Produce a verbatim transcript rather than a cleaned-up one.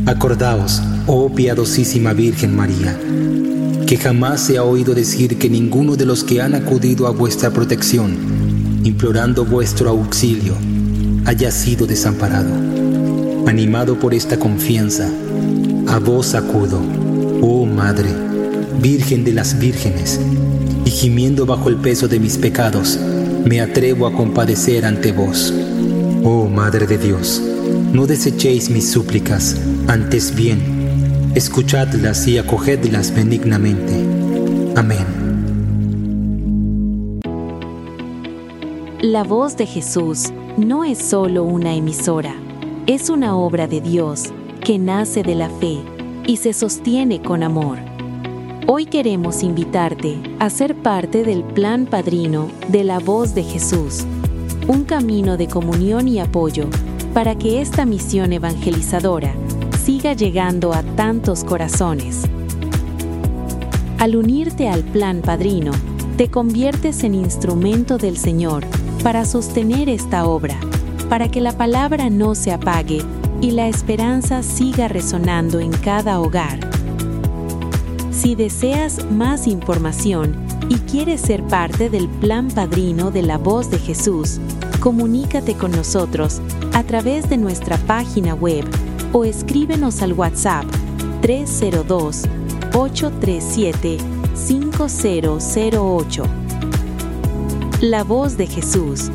Acordaos, oh piadosísima Virgen María, que jamás se ha oído decir que ninguno de los que han acudido a vuestra protección, implorando vuestro auxilio, haya sido desamparado. Animado por esta confianza, a vos acudo, oh Madre, Virgen de las Vírgenes, y gimiendo bajo el peso de mis pecados, me atrevo a compadecer ante vos. Oh Madre de Dios, no desechéis mis súplicas, antes bien, escuchadlas y acogedlas benignamente. Amén. La Voz de Jesús no es solo una emisora, es una obra de Dios que nace de la fe y se sostiene con amor. Hoy queremos invitarte a ser parte del plan padrino de La Voz de Jesús, un camino de comunión y apoyo para que esta misión evangelizadora siga llegando a tantos corazones. Al unirte al plan padrino, te conviertes en instrumento del Señor para sostener esta obra, para que la palabra no se apague y la esperanza siga resonando en cada hogar. Si deseas más información y quieres ser parte del plan padrino de La Voz de Jesús, comunícate con nosotros a través de nuestra página web o escríbenos al WhatsApp tres cero dos, ocho tres siete, cinco cero cero ocho. La Voz de Jesús,